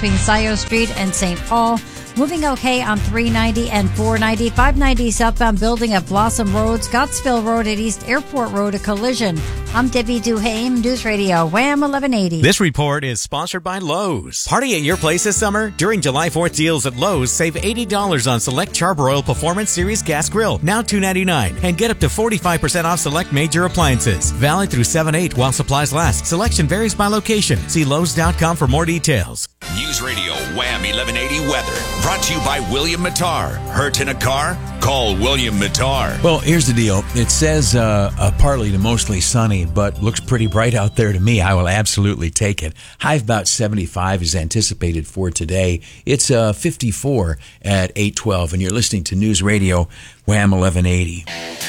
between Scioto Street and St. Paul. Moving okay on 390 and 490. 590 southbound building at Blossom Road. Scottsville Road at East Airport Road, a collision. I'm Debbie Duhame, News Radio, Wham 1180. This report is sponsored by Lowe's. Party at your place this summer? During July 4th deals at Lowe's, save $80 on select Charbroil Performance Series Gas Grill, now $2.99, and get up to 45% off select major appliances. Valid through 7/8 while supplies last. Selection varies by location. See Lowe's.com for more details. News Radio Wham 1180 weather. Brought to you by William Mattar. Hurt in a car? Call William Mattar. Well, here's the deal. It says partly to mostly sunny, but looks pretty bright out there to me. I will absolutely take it. High of about 75 is anticipated for today. It's 54 at 8:12, and you're listening to News Radio Wham 1180.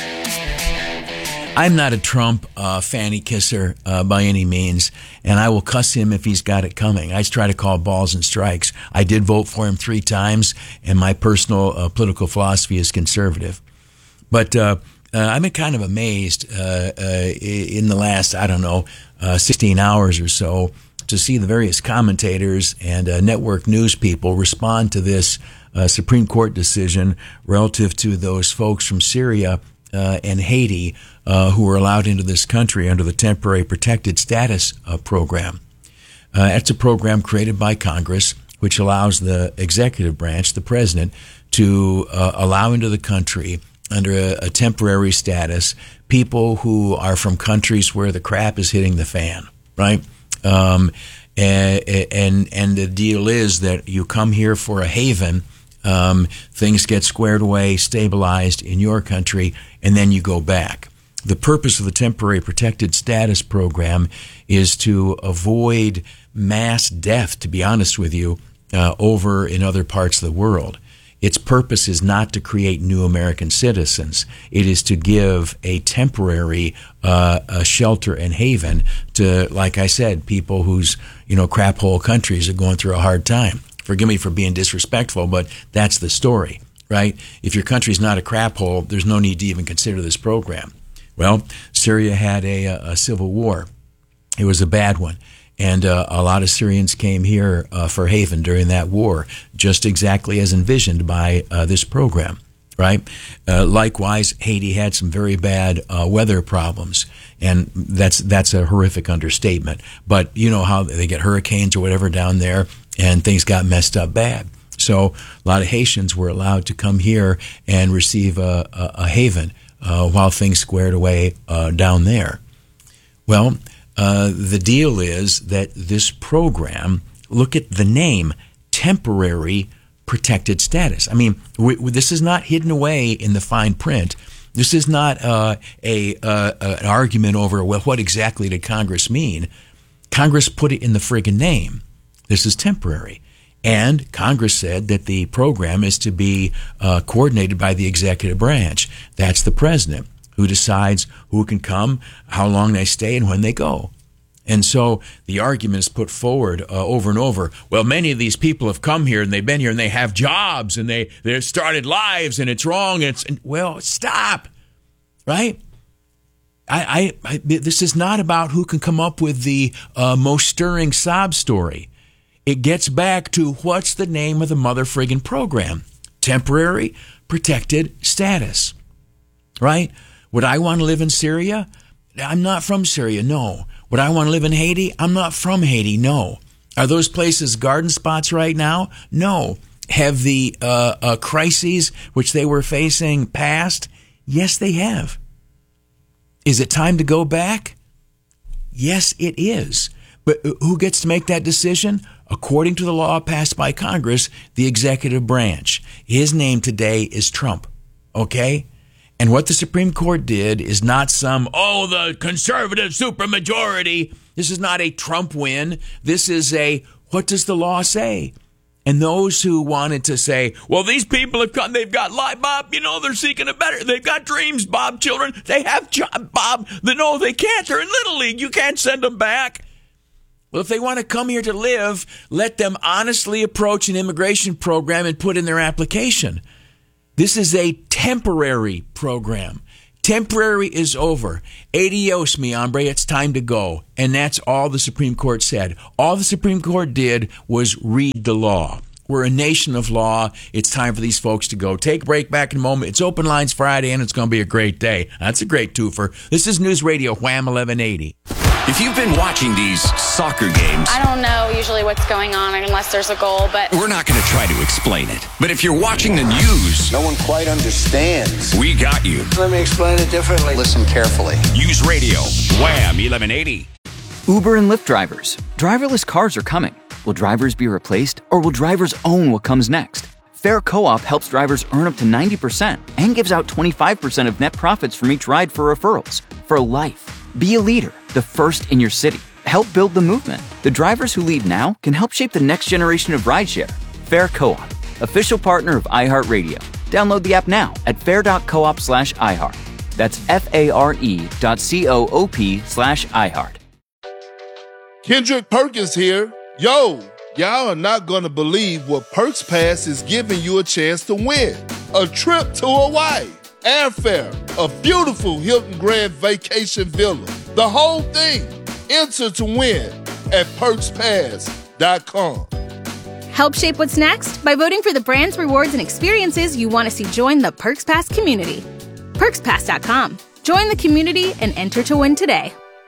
I'm not a Trump fanny kisser by any means, and I will cuss him if he's got it coming. I try to call balls and strikes. I did vote for him 3 times, and my personal political philosophy is conservative. But I've been kind of amazed in the last, 16 hours or so to see the various commentators and network news people respond to this Supreme Court decision relative to those folks from Syria and Haiti who were allowed into this country under the Temporary Protected Status Program. It's a program created by Congress which allows the executive branch, the president, to allow into the country under a temporary status people who are from countries where the crap is hitting the fan, right? And the deal is that you come here for a haven. Things get squared away, stabilized in your country, and then you go back. The purpose of the Temporary Protected Status Program is to avoid mass death, to be honest with you, over in other parts of the world. Its purpose is not to create new American citizens. It is to give a temporary shelter and haven to, like I said, people whose crap hole countries are going through a hard time. Forgive me for being disrespectful, but that's the story, right? If your country's not a crap hole, there's no need to even consider this program. Well, Syria had a civil war. It was a bad one. And a lot of Syrians came here for haven during that war, just exactly as envisioned by this program, right? Likewise, Haiti had some very bad weather problems, and that's a horrific understatement. But you know how they get hurricanes or whatever down there, and things got messed up bad. So a lot of Haitians were allowed to come here and receive a haven while things squared away down there. Well, the deal is that this program, look at the name, Temporary Protected Status. I mean, this is not hidden away in the fine print. This is not an argument over, well, what exactly did Congress mean? Congress put it in the friggin' name. This is temporary. And Congress said that the program is to be coordinated by the executive branch. That's the president, who decides who can come, how long they stay, and when they go. And so the argument is put forward over and over. Well, many of these people have come here and they've been here and they have jobs and they've started lives and it's wrong. Well, stop, right? This is not about who can come up with the most stirring sob story. It gets back to what's the name of the mother friggin' program? Temporary Protected Status, right? Would I want to live in Syria? I'm not from Syria, no. Would I want to live in Haiti? I'm not from Haiti, no. Are those places garden spots right now? No. Have the crises which they were facing passed? Yes, they have. Is it time to go back? Yes, it is. But who gets to make that decision? According to the law passed by Congress, the executive branch. His name today is Trump, okay? And what the Supreme Court did is not the conservative supermajority. This is not a Trump win. This is what does the law say? And those who wanted to say, well, these people have come, they've got life, Bob, they're seeking a better, they've got dreams, Bob, children, they have job, Bob. No, they can't. They're in Little League. You can't send them back. Well, if they want to come here to live, let them honestly approach an immigration program and put in their application. This is a temporary program. Temporary is over. Adios, mi hombre. It's time to go. And that's all the Supreme Court said. All the Supreme Court did was read the law. We're a nation of law. It's time for these folks to go. Take a break, back in a moment. It's Open Lines Friday, and it's going to be a great day. That's a great twofer. This is News Radio Wham 1180. If you've been watching these soccer games, I don't know usually what's going on unless there's a goal, but we're not going to try to explain it. But if you're watching the news, no one quite understands. We got you. Let me explain it differently. Listen carefully. News Radio Wham 1180. Uber and Lyft drivers. Driverless cars are coming. Will drivers be replaced, or will drivers own what comes next? Fair Co-op helps drivers earn up to 90% and gives out 25% of net profits from each ride for referrals. For life. Be a leader, the first in your city. Help build the movement. The drivers who lead now can help shape the next generation of rideshare. Fair Co-op, official partner of iHeartRadio. Download the app now at fair.coop/iHeart. That's FARE.coop/iHeart. Kendrick Perkins here. Yo, y'all are not gonna believe what Perks Pass is giving you a chance to win. A trip to Hawaii, airfare, a beautiful Hilton Grand Vacation Villa. The whole thing. Enter to win at PerksPass.com. Help shape what's next by voting for the brands, rewards, and experiences you want to see join the Perks Pass community. PerksPass.com. Join the community and enter to win today.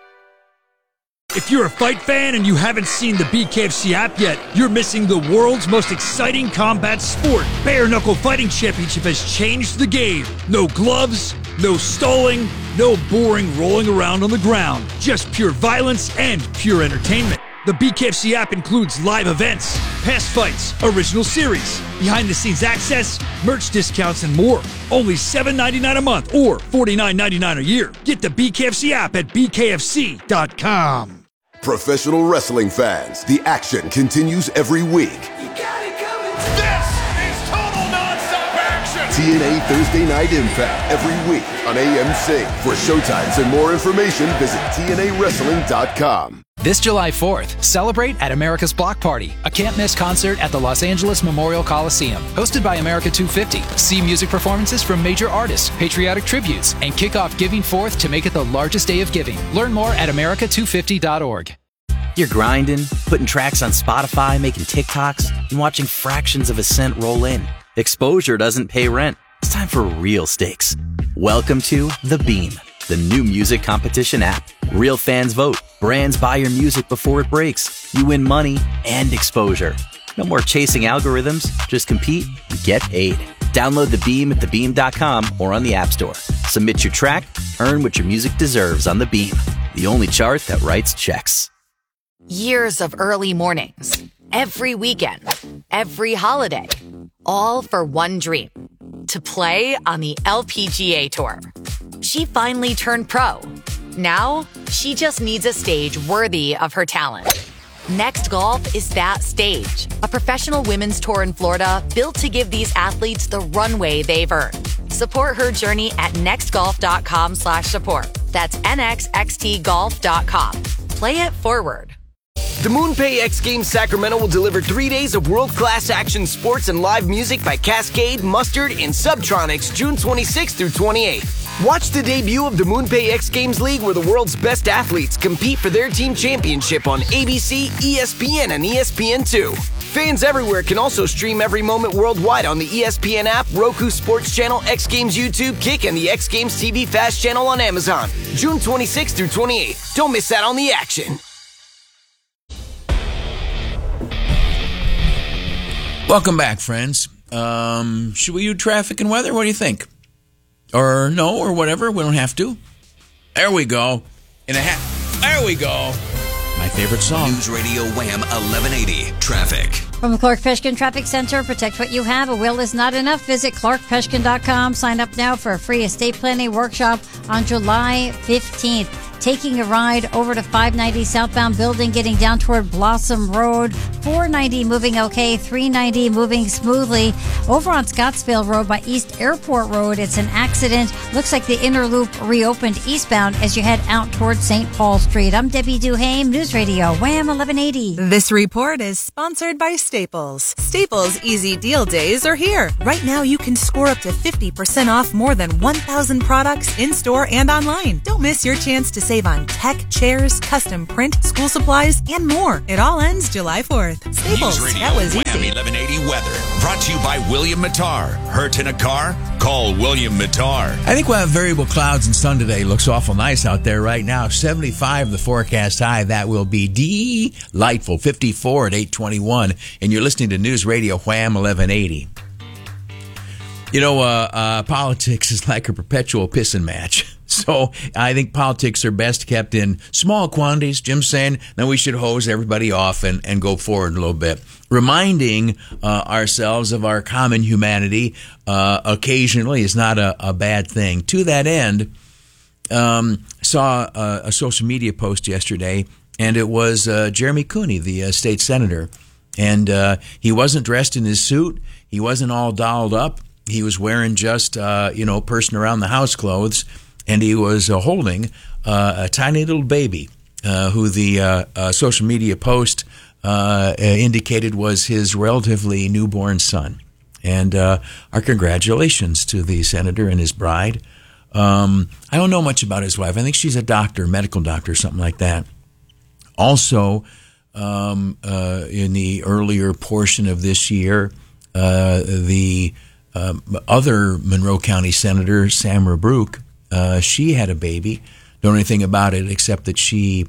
If you're a fight fan and you haven't seen the BKFC app yet, you're missing the world's most exciting combat sport. Bare Knuckle Fighting Championship has changed the game. No gloves, no stalling, no boring rolling around on the ground. Just pure violence and pure entertainment. The BKFC app includes live events, past fights, original series, behind-the-scenes access, merch discounts, and more. Only $7.99 a month or $49.99 a year. Get the BKFC app at bkfc.com. Professional wrestling fans, the action continues every week. You got it coming. This is total nonstop action. TNA Thursday Night Impact every week on AMC. For showtimes and more information, visit TNAWrestling.com. This July 4th, celebrate at America's Block Party, a can't-miss concert at the Los Angeles Memorial Coliseum. Hosted by America 250. See music performances from major artists, patriotic tributes, and kick off Giving 4th to make it the largest day of giving. Learn more at america250.org. You're grinding, putting tracks on Spotify, making TikToks, and watching fractions of a cent roll in. Exposure doesn't pay rent. It's time for real stakes. Welcome to The Beam, the new music competition app. Real fans vote. Brands buy your music before it breaks. You win money and exposure. No more chasing algorithms. Just compete and get paid. Download The Beam at thebeam.com or on the App Store. Submit your track. Earn what your music deserves on The Beam, the only chart that writes checks. Years of early mornings, every weekend, every holiday, all for one dream, to play on the LPGA Tour. She finally turned pro. Now, she just needs a stage worthy of her talent. Next Golf is that stage, a professional women's tour in Florida built to give these athletes the runway they've earned. Support her journey at nextgolf.com/support. That's nxxtgolf.com. Play it forward. The MoonPay X Games Sacramento will deliver 3 days of world-class action sports and live music by Cascade, Mustard, and Subtronics June 26th through 28th. Watch the debut of the MoonPay X Games League where the world's best athletes compete for their team championship on ABC, ESPN, and ESPN2. Fans everywhere can also stream every moment worldwide on the ESPN app, Roku Sports Channel, X Games YouTube, Kick, and the X Games TV Fast Channel on Amazon. June 26th through 28th. Don't miss out on the action. Welcome back, friends. Should we do traffic and weather? What do you think? Or no, or whatever. We don't have to. There we go. There we go. My favorite song. News Radio Wham 1180. Traffic. From the Clark Peshkin Traffic Center, protect what you have. A will is not enough. Visit clarkpeshkin.com. Sign up now for a free estate planning workshop on July 15th. taking a ride over to 590 southbound building, getting down toward Blossom Road. 490 moving okay. 390 moving smoothly. Over on Scottsville Road by East Airport Road, it's an accident. Looks like the inner loop reopened eastbound as you head out towards St. Paul Street. I'm Debbie Duhame, News Radio, Wham 1180. This report is sponsored by Staples. Staples Easy Deal Days are here. Right now you can score up to 50% off more than 1,000 products in-store and online. Don't miss your chance to save on tech, chairs, custom print, school supplies, and more. It all ends July 4th. Staples, News Radio, that was Wham easy. 1180 weather. Brought to you by William Mattar. Hurt in a car? Call William Mattar. I think we'll have variable clouds and sun today. Looks awful nice out there right now. 75 the forecast high. That will be delightful. 54 at 8:21. And you're listening to News Radio Wham 1180. You know, politics is like a perpetual pissing match. So I think politics are best kept in small quantities. Jim's saying then we should hose everybody off and go forward a little bit. Reminding ourselves of our common humanity occasionally is not a bad thing. To that end, saw a social media post yesterday, and it was Jeremy Cooney, the state senator. And he wasn't dressed in his suit. He wasn't all dolled up. He was wearing just, person around the house clothes. And he was holding a tiny little baby who the social media post indicated was his relatively newborn son. And our congratulations to the senator and his bride. I don't know much about his wife. I think she's a doctor, medical doctor, something like that. Also, in the earlier portion of this year, the other Monroe County Senator, Sam Rabrook, she had a baby. Don't know anything about it except that she,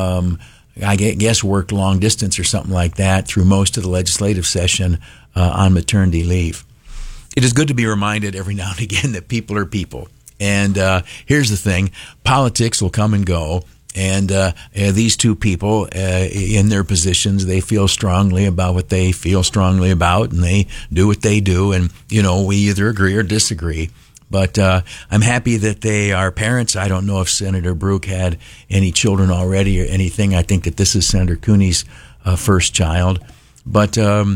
I guess, worked long distance or something like that through most of the legislative session on maternity leave. It is good to be reminded every now and again that people are people. And here's the thing. Politics will come and go. And these two people, in their positions, they feel strongly about what they feel strongly about, and they do what they do. And, we either agree or disagree. But I'm happy that they are parents. I don't know if Senator Brook had any children already or anything. I think that this is Senator Cooney's first child. But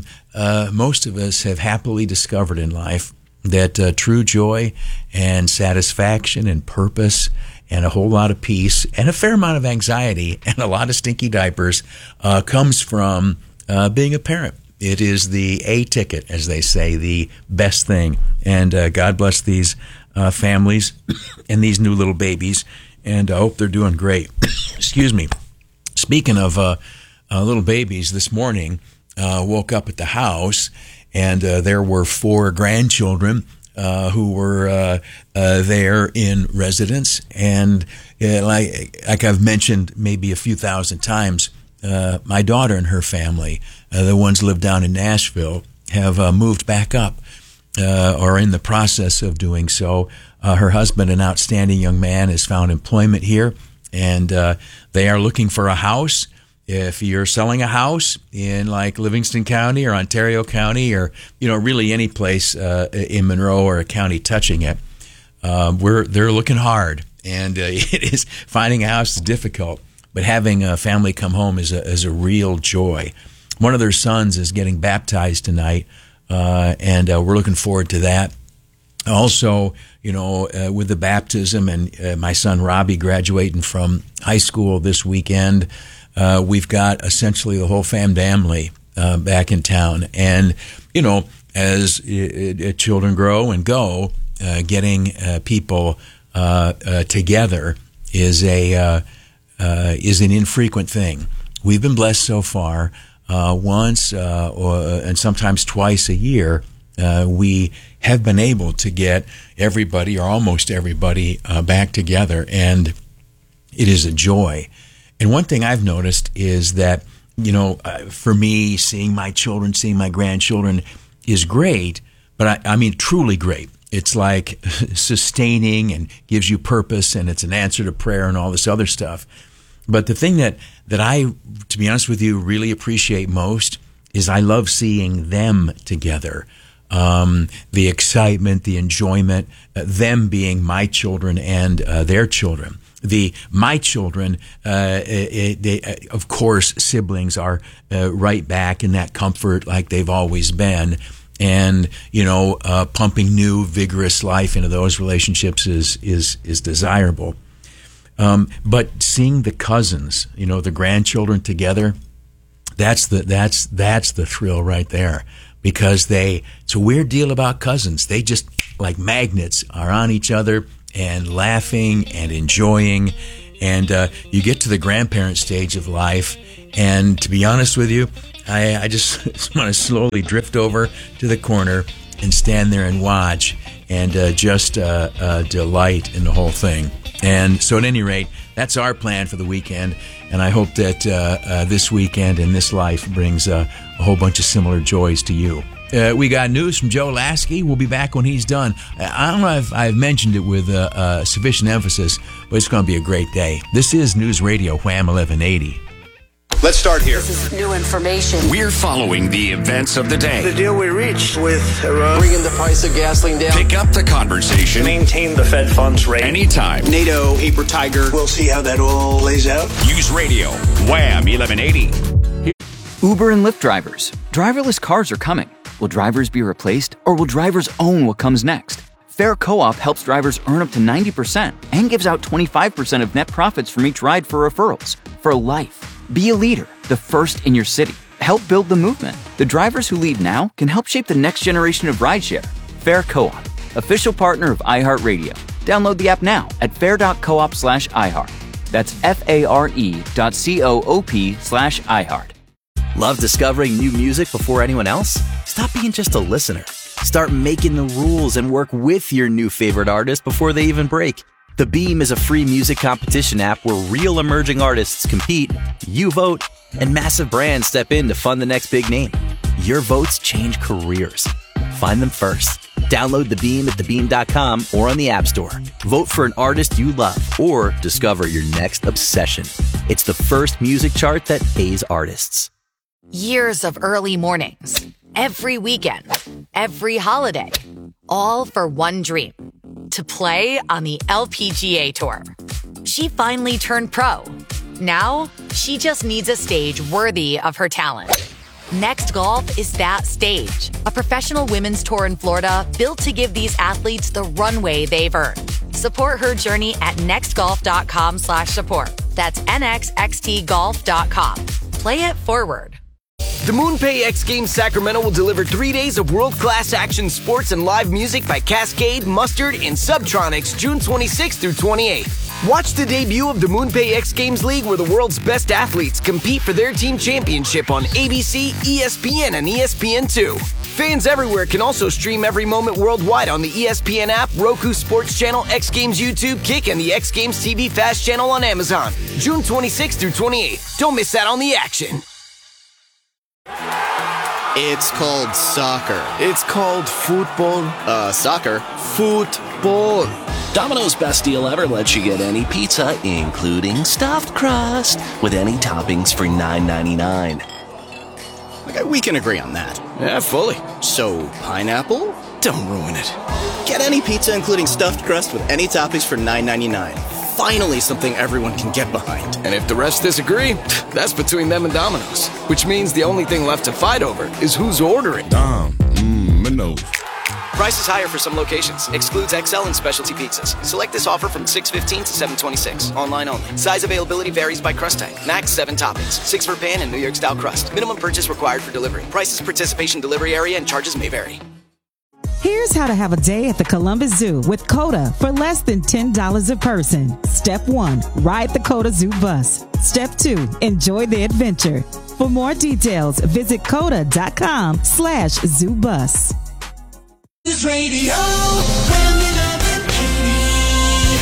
most of us have happily discovered in life that true joy and satisfaction and purpose and a whole lot of peace and a fair amount of anxiety and a lot of stinky diapers comes from being a parent. It is the A ticket, as they say, the best thing. And God bless these families and these new little babies. And I hope they're doing great. Excuse me. Speaking of little babies, this morning woke up at the house, and there were 4 grandchildren who were there in residence. And like I've mentioned maybe a few thousand times, my daughter and her family, the ones who live down in Nashville, have moved back up or in the process of doing so. Her husband, an outstanding young man, has found employment here, and they are looking for a house. If you're selling a house in like Livingston County or Ontario County or, really any place in Monroe or a county touching it, they're looking hard, and it is finding a house is difficult. But having a family come home is a real joy. One of their sons is getting baptized tonight, and we're looking forward to that. Also, with the baptism and my son Robbie graduating from high school this weekend, we've got essentially the whole family back in town. And, as children grow and go, getting people together is an infrequent thing. We've been blessed so far. Once and sometimes twice a year, we have been able to get everybody or almost everybody back together, and it is a joy. And one thing I've noticed is that, for me, seeing my children, seeing my grandchildren is great, but I mean truly great. It's like sustaining and gives you purpose, and it's an answer to prayer and all this other stuff. But the thing that I, to be honest with you, really appreciate most is I love seeing them together. The excitement, the enjoyment, them being my children and their children. my children, they, of course, siblings are right back in that comfort like they've always been. And, pumping new, vigorous life into those relationships is desirable. But seeing the cousins, the grandchildren together, that's the thrill right there. Because it's a weird deal about cousins. They just, like magnets, are on each other and laughing and enjoying. And you get to the grandparent stage of life, and to be honest with you, I just want to slowly drift over to the corner and stand there and watch and just delight in the whole thing. And so at any rate, that's our plan for the weekend, and I hope that this weekend and this life brings a whole bunch of similar joys to you. We got news from Joe Lasky. We'll be back when he's done. I don't know if I've mentioned it with sufficient emphasis, but it's going to be a great day. This is News Radio Wham 1180. Let's start here. This is new information. We're following the events of the day. The deal we reached with Iran, bringing the price of gasoline down. Pick up the conversation. Maintain the Fed funds rate. Anytime. NATO, Paper Tiger. We'll see how that all plays out. News Radio, Wham 1180. Uber and Lyft drivers. Driverless cars are coming. Will drivers be replaced, or will drivers own what comes next? Fair Co-op helps drivers earn up to 90% and gives out 25% of net profits from each ride for referrals. For life. Be a leader, the first in your city. Help build the movement. The drivers who lead now can help shape the next generation of rideshare. Fair Co-op, official partner of iHeartRadio. Download the app now at fair.coop/iHeart. That's FARE.coop/iHeart. Love discovering new music before anyone else? Stop being just a listener. Start making the rules and work with your new favorite artist before they even break. The Beam is a free music competition app where real emerging artists compete, you vote, and massive brands step in to fund the next big name. Your votes change careers. Find them first. Download The Beam at thebeam.com or on the App Store. Vote for an artist you love or discover your next obsession. It's the first music chart that pays artists. Years of early mornings, every weekend, every holiday, all for one dream. To play on the LPGA Tour. She finally turned pro. Now, she just needs a stage worthy of her talent. Next Golf is that stage. A professional women's tour in Florida built to give these athletes the runway they've earned. Support her journey at nextgolf.com/support. That's nxxtgolf.com. Play it forward. The MoonPay X Games Sacramento will deliver 3 days of world-class action sports and live music by Cascade, Mustard, and Subtronics June 26th through 28th. Watch the debut of the MoonPay X Games League, where the world's best athletes compete for their team championship on ABC, ESPN, and ESPN2. Fans everywhere can also stream every moment worldwide on the ESPN app, Roku Sports Channel, X Games YouTube, Kick, and the X Games TV Fast channel on Amazon. June 26th through 28th. Don't miss out on the action. It's called soccer. It's called football. Soccer. Football. Domino's Best Deal Ever lets you get any pizza, including stuffed crust, with any toppings for $9.99. Okay, we can agree on that. Yeah, fully. So, pineapple? Don't ruin it. Get any pizza, including stuffed crust, with any toppings for $9.99. Finally, something everyone can get behind. And if the rest disagree, that's between them and Domino's. Which means the only thing left to fight over is who's ordering. Domino's. Price is higher for some locations. Excludes XL and specialty pizzas. Select this offer from 6/15 to 7/26. Online only. Size availability varies by crust type. Max 7 toppings. 6 for pan and New York style crust. Minimum purchase required for delivery. Prices, participation, delivery area, and charges may vary. Here's how to have a day at the Columbus Zoo with COTA for less than $10 a person. Step 1, ride the COTA Zoo bus. Step 2, enjoy the adventure. For more details, visit COTA.com/zoobus. News Radio, Wham 1180.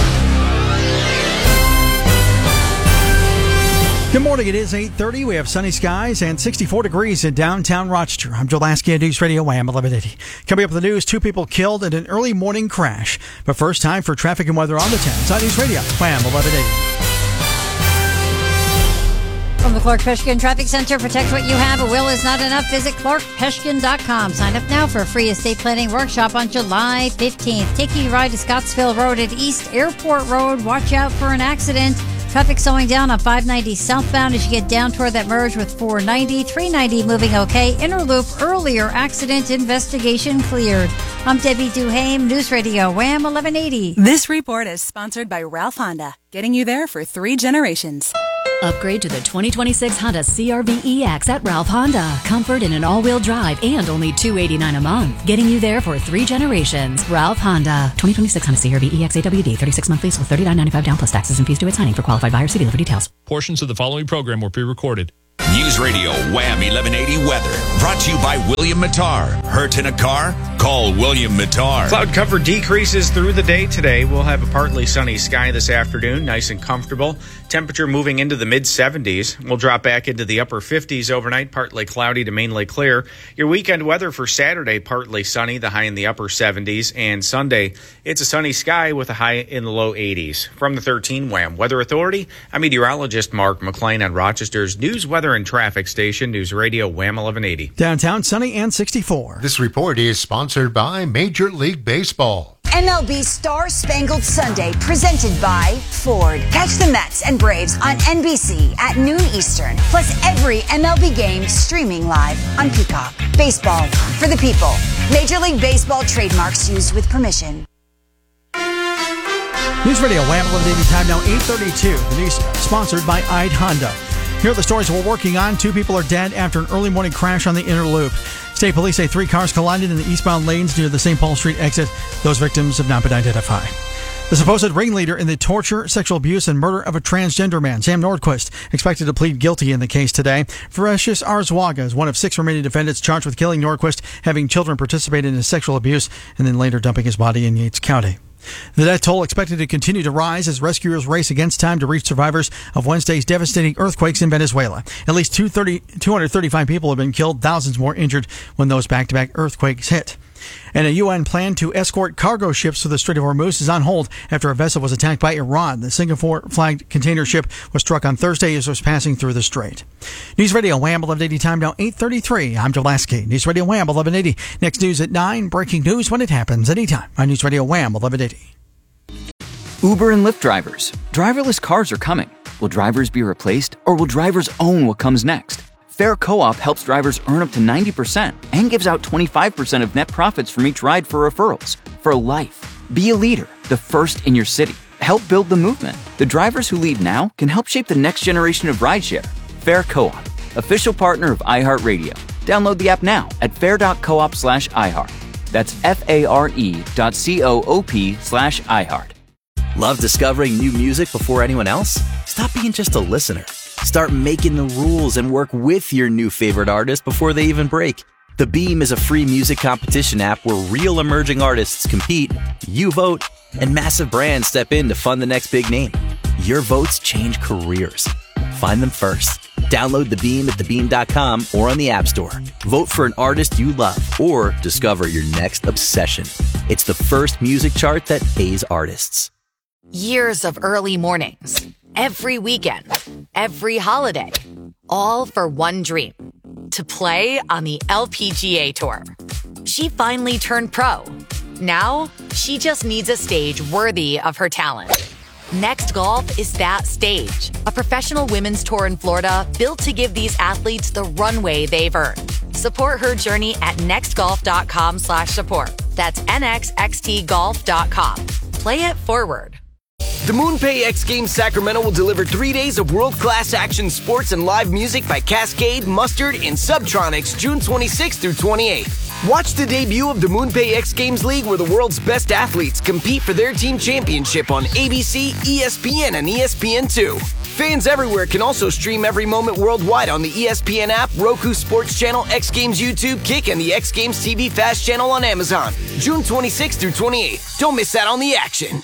Good morning. It is 8:30. We have sunny skies and 64 degrees in downtown Rochester. I'm Joe Lasky at News Radio Wham 1180. Coming up with the news, 2 people killed in an early morning crash. But first, time for traffic and weather on the 10s on News Radio Wham 1180. From the Clark Peshkin Traffic Center, protect what you have. A will is not enough. Visit clarkpeshkin.com. Sign up now for a free estate planning workshop on July 15th. Taking you ride to Scottsville Road at East Airport Road. Watch out for an accident. Traffic slowing down on 590 southbound as you get down toward that merge with 490. 390 moving okay. Inner loop earlier accident investigation cleared. I'm Debbie Duhame, News Radio Wham 1180. This report is sponsored by Ralph Honda, getting you there for 3 generations. Upgrade to the 2026 Honda CR-V EX at Ralph Honda. Comfort in an all-wheel drive and only $289 a month. Getting you there for 3 generations. Ralph Honda. 2026 Honda CR-V EX AWD. 36-month lease with $39.95 down plus taxes and fees due at signing. For qualified buyers, see dealer for details. Portions of the following program were pre-recorded. News Radio Wham 1180 weather. Brought to you by William Mattar. Hurt in a car? Call William Mattar. Cloud cover decreases through the day today. We'll have a partly sunny sky this afternoon, nice and comfortable. Temperature moving into the mid-70s. We'll drop back into the upper 50s overnight, partly cloudy to mainly clear. Your weekend weather for Saturday, partly sunny, the high in the upper 70s. And Sunday, it's a sunny sky with a high in the low 80s. From the 13 Wham Weather Authority, I'm meteorologist Mark McLean on Rochester's News, Weather, and Traffic Station, News Radio Wham 1180. Downtown, sunny and 64. This report is sponsored by Major League Baseball. MLB Star Spangled Sunday, presented by Ford. Catch the Mets and Braves on NBC at noon Eastern. Plus every MLB game streaming live on Peacock. Baseball for the people. Major League Baseball trademarks used with permission. News Radio Wham 1180, time now 8:32. The news sponsored by Ide Honda. Here are the stories we're working on. 2 people are dead after an early morning crash on the inner loop. State police say 3 cars collided in the eastbound lanes near the St. Paul Street exit. Those victims have not been identified. The supposed ringleader in the torture, sexual abuse, and murder of a transgender man, Sam Nordquist, expected to plead guilty in the case today. Ferocious Arzwaga is one of 6 remaining defendants charged with killing Nordquist, having children participate in his sexual abuse, and then later dumping his body in Yates County. The death toll expected to continue to rise as rescuers race against time to reach survivors of Wednesday's devastating earthquakes in Venezuela. At least 235 people have been killed, thousands more injured when those back-to-back earthquakes hit. And a UN plan to escort cargo ships through the Strait of Hormuz is on hold after a vessel was attacked by Iran. The Singapore-flagged container ship was struck on Thursday as it was passing through the strait. News Radio Wham 1180, time now 8:33. I'm Joe Lasky. News Radio Wham 1180. Next news at 9. Breaking news when it happens anytime on News Radio Wham 1180. Uber and Lyft drivers. Driverless cars are coming. Will drivers be replaced, or will drivers own what comes next? Fair Co-op helps drivers earn up to 90% and gives out 25% of net profits from each ride for referrals. For life. Be a leader, the first in your city. Help build the movement. The drivers who lead now can help shape the next generation of rideshare. Fair Co-op, official partner of iHeartRadio. Download the app now at fair.coop/iHeart. That's FARE.coop/iHeart. Love discovering new music before anyone else? Stop being just a listener. Start making the rules and work with your new favorite artist before they even break. The Beam is a free music competition app where real emerging artists compete, you vote, and massive brands step in to fund the next big name. Your votes change careers. Find them first. Download The Beam at thebeam.com or on the App Store. Vote for an artist you love or discover your next obsession. It's the first music chart that pays artists. Years of early mornings, every weekend, every holiday, all for one dream, to play on the LPGA Tour. She finally turned pro. Now, she just needs a stage worthy of her talent. Next Golf is that stage, a professional women's tour in Florida built to give these athletes the runway they've earned. Support her journey at nextgolf.com/support. That's nxxtgolf.com. Play it forward. The MoonPay X Games Sacramento will deliver 3 days of world-class action sports and live music by Cascade, Mustard, and Subtronics June 26th through 28th. Watch the debut of the MoonPay X Games League where the world's best athletes compete for their team championship on ABC, ESPN, and ESPN2. Fans everywhere can also stream every moment worldwide on the ESPN app, Roku Sports Channel, X Games YouTube, Kick, and the X Games TV Fast Channel on Amazon. June 26th through 28th. Don't miss out on the action.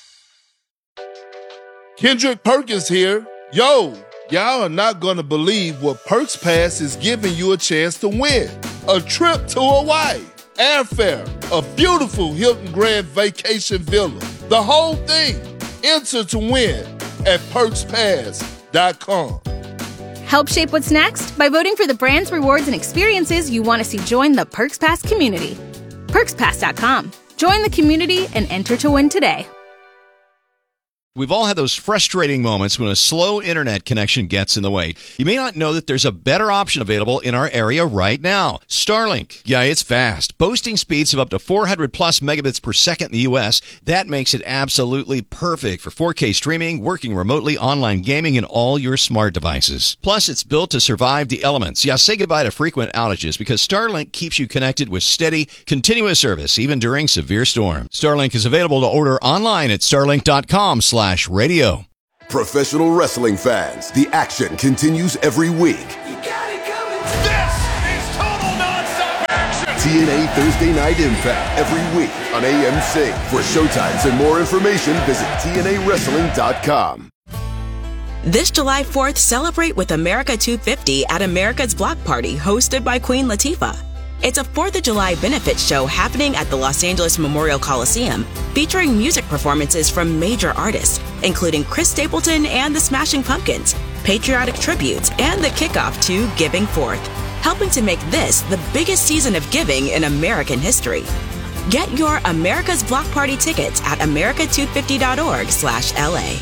Kendrick Perkins here. Yo, y'all are not gonna believe what Perks Pass is giving you a chance to win. A trip to Hawaii, airfare, a beautiful Hilton Grand Vacation Villa. The whole thing. Enter to win at PerksPass.com. Help shape what's next by voting for the brands, rewards, and experiences you want to see join the Perks Pass community. PerksPass.com. Join the community and enter to win today. We've all had those frustrating moments when a slow internet connection gets in the way. You may not know that there's a better option available in our area right now. Starlink. Yeah, it's fast. Boasting speeds of up to 400 plus megabits per second in the U.S. That makes it absolutely perfect for 4K streaming, working remotely, online gaming, and all your smart devices. Plus, it's built to survive the elements. Yeah, say goodbye to frequent outages because Starlink keeps you connected with steady, continuous service, even during severe storms. Starlink is available to order online at starlink.com/radio. Professional wrestling fans, the action continues every week. This is total nonstop action. TNA Thursday Night Impact every week on AMC. For showtimes and more information, visit TNAWrestling.com. This July 4th, celebrate with America 250 at America's Block Party, hosted by Queen Latifah. It's a 4th of July benefit show happening at the Los Angeles Memorial Coliseum, featuring music performances from major artists, including Chris Stapleton and the Smashing Pumpkins, patriotic tributes, and the kickoff to Giving Forth, helping to make this the biggest season of giving in American history. Get your America's Block Party tickets at america250.org/LA.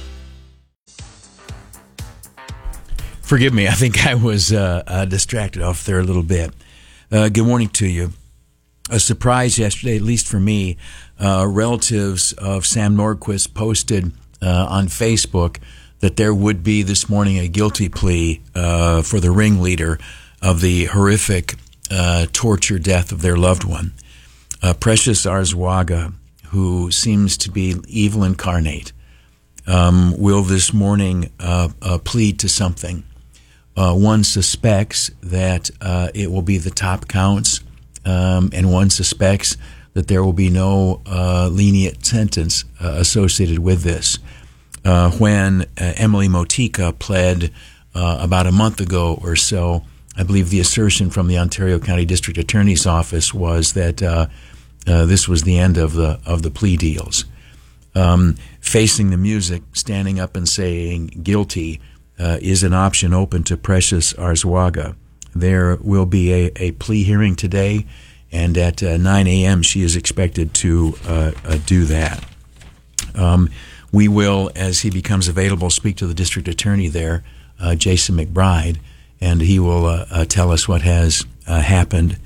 Forgive me, I think I was distracted off there a little bit. Good morning to you. A surprise yesterday, at least for me, relatives of Sam Nordquist posted on Facebook that there would be this morning a guilty plea for the ringleader of the horrific torture death of their loved one. Precious Arzwaga, who seems to be evil incarnate, will this morning plead to something. One suspects that it will be the top counts, and one suspects that there will be no lenient sentence associated with this. When Emily Motika pled about a month ago or so, I believe the assertion from the Ontario County District Attorney's Office was that this was the end of the plea deals. Facing the music, standing up and saying guilty is an option open to Precious Arzwaga. There will be a plea hearing today, and at 9 a.m. she is expected to do that. We will, as he becomes available, speak to the district attorney there, Jason McBride, and he will tell us what has happened.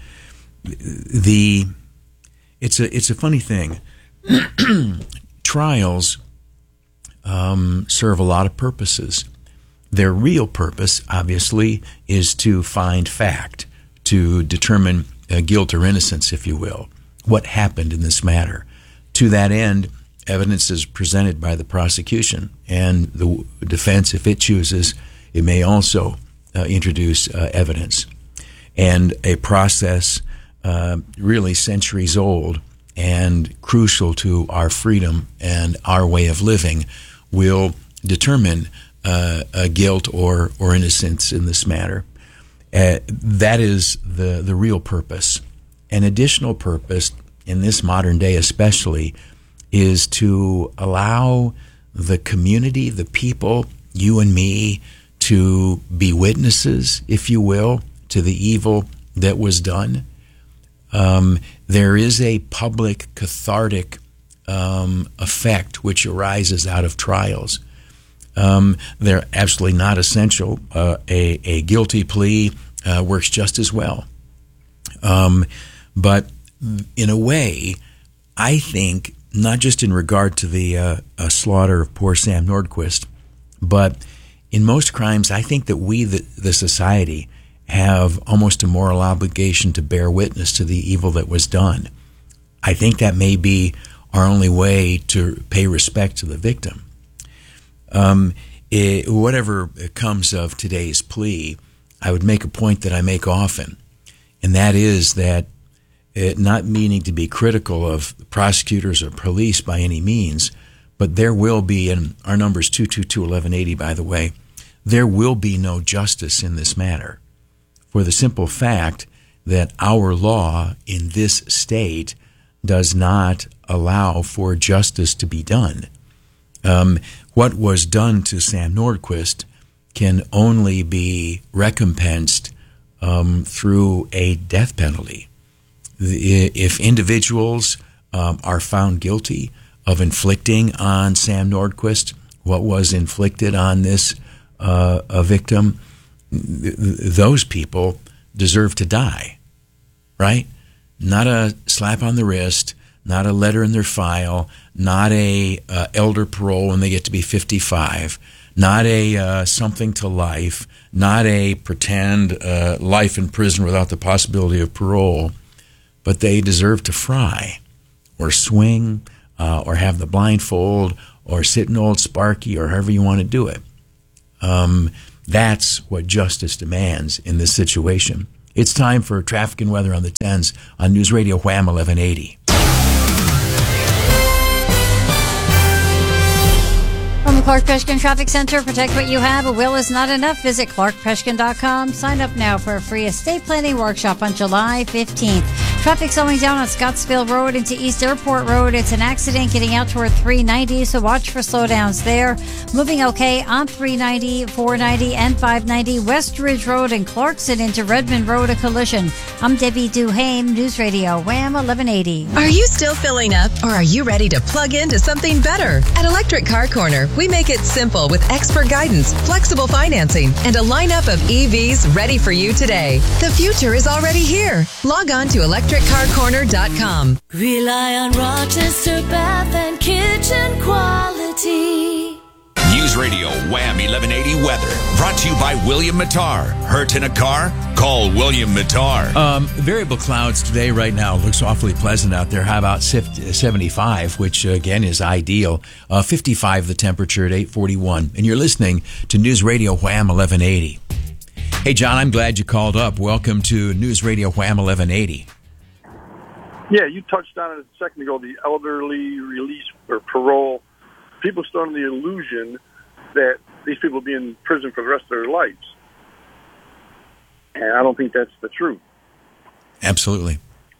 It's a funny thing. Trials serve a lot of purposes. Their real purpose, obviously, is to find fact, to determine guilt or innocence, if you will. What happened in this matter? To that end, evidence is presented by the prosecution, and the defense, if it chooses, it may also introduce evidence. And a process really centuries old and crucial to our freedom and our way of living will determine guilt or innocence in this matter. That is the real purpose. An additional purpose in this modern day especially is to allow the community, the people, you and me, to be witnesses, if you will, to the evil that was done. There is a public cathartic effect which arises out of trials. They're absolutely not essential. A guilty plea works just as well. But in a way, I think, not just in regard to the slaughter of poor Sam Nordquist, but in most crimes, I think that we, the society, have almost a moral obligation to bear witness to the evil that was done. I think that may be our only way to pay respect to the victim. Whatever comes of today's plea, I would make a point that I make often, and that is that not meaning to be critical of prosecutors or police by any means, but there will be, and our number is 222-1180, by the way, there will be no justice in this matter for the simple fact that our law in this state does not allow for justice to be done. What was done to Sam Nordquist can only be recompensed through a death penalty. If individuals are found guilty of inflicting on Sam Nordquist what was inflicted on this a victim, those people deserve to die, right? Not a slap on the wrist, not a letter in their file, not a elder parole when they get to be 55, not a something to life, not a pretend life in prison without the possibility of parole, but they deserve to fry or swing or have the blindfold or sit in Old Sparky or however you want to do it. That's what justice demands in this situation. It's time for traffic and weather on the 10s on News Radio Wham 1180. From the Clark Peshkin Traffic Center, protect what you have. A will is not enough. Visit clarkpeshkin.com. Sign up now for a free estate planning workshop on July 15th. Traffic slowing down on Scottsville Road into East Airport Road. It's an accident getting out toward 390, so watch for slowdowns there. Moving okay on 390, 490, and 590. West Ridge Road and Clarkson into Redmond Road, a collision. I'm Debbie Duhame, News Radio Wham 1180. Are you still filling up, or are you ready to plug into something better? At Electric Car Corner, we make it simple with expert guidance, flexible financing, and a lineup of EVs ready for you today. The future is already here. Log on to electriccarcorner.com. Rely on Rochester Bath and Kitchen quality. News Radio Wham 1180 weather brought to you by William Mattar. Hurt in a car? Call William Mattar. Variable clouds today right now. Looks awfully pleasant out there. How about 75, which again is ideal. 55 the temperature at 8:41. And you're listening to News Radio Wham 1180. Hey, John, I'm glad you called up. Welcome to News Radio Wham 1180. Yeah, you touched on it a second ago, the elderly release or parole. People still under the illusion that these people will be in prison for the rest of their lives. And I don't think that's the truth. Absolutely.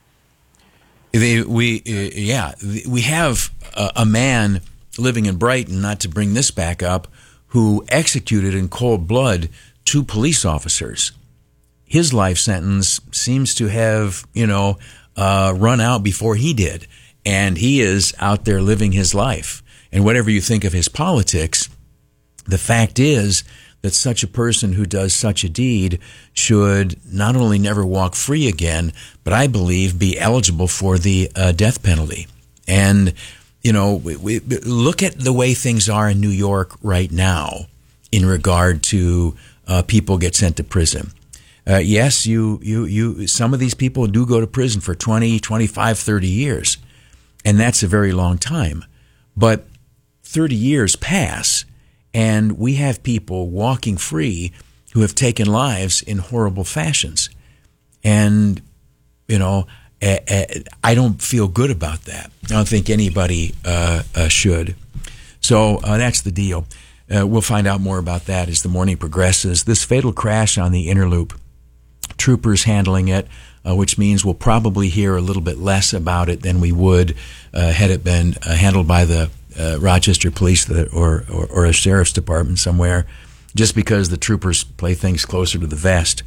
We have a man living in Brighton, not to bring this back up, who executed in cold blood 2 police officers. His life sentence seems to have, run out before he did. And he is out there living his life. And whatever you think of his politics, the fact is that such a person who does such a deed should not only never walk free again, but I believe be eligible for the death penalty. And, we look at the way things are in New York right now in regard to people get sent to prison. Yes, you some of these people do go to prison for 20, 25, 30 years. And that's a very long time. But 30 years pass, and we have people walking free who have taken lives in horrible fashions. And, I don't feel good about that. I don't think anybody should. So that's the deal. We'll find out more about that as the morning progresses. This fatal crash on the inner loop, troopers handling it, which means we'll probably hear a little bit less about it than we would had it been handled by the Rochester Police or a sheriff's department somewhere, just because the troopers play things closer to the vest.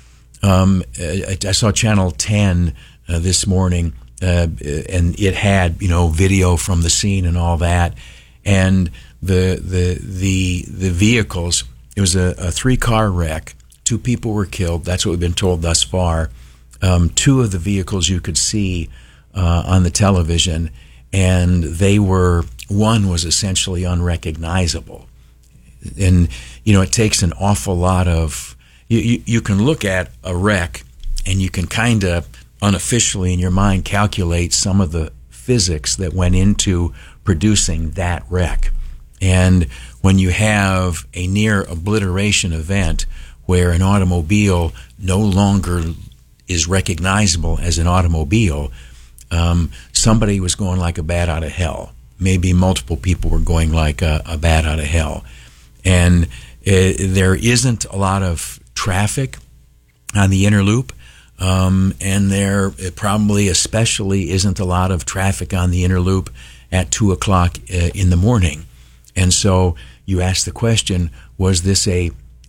I saw Channel 10 this morning, and it had video from the scene and all that, and the vehicles. It was a 3-car wreck. 2 people were killed. That's what we've been told thus far. 2 of the vehicles you could see on the television, and one was essentially unrecognizable. And, it takes an awful lot of, you can look at a wreck and you can kind of unofficially in your mind calculate some of the physics that went into producing that wreck. And when you have a near obliteration event where an automobile no longer is recognizable as an automobile, somebody was going like a bat out of hell. Maybe multiple people were going like a bat out of hell. And there isn't a lot of traffic on the inner loop, and there probably especially isn't a lot of traffic on the inner loop at 2 o'clock in the morning. And so you ask the question, was this a